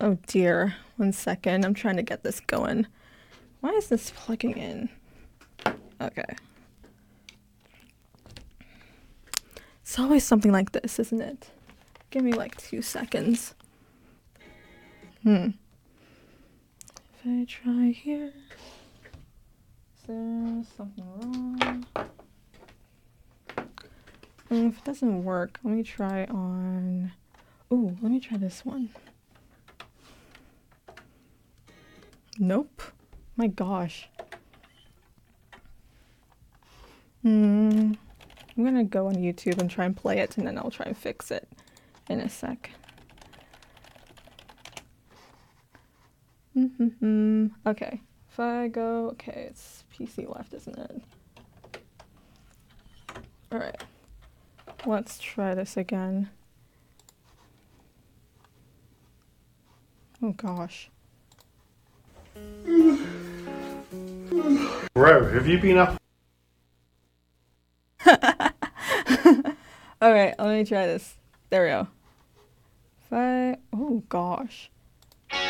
Oh dear. 1 second. I'm trying to get this going. Why is this plugging in? Okay. It's always something like this, isn't it? Give me like 2 seconds. If I try here. Is there something wrong? If it doesn't work, let me try on... Ooh, let me try this one. Nope. My gosh. I'm gonna go on YouTube and try and play it, and then I'll try and fix it in a sec. Okay. If I go... Okay, it's PC left, isn't it? Alright. Let's try this again. Oh gosh. Bro, have you been up? Alright, let me try this. There we go. Oh gosh.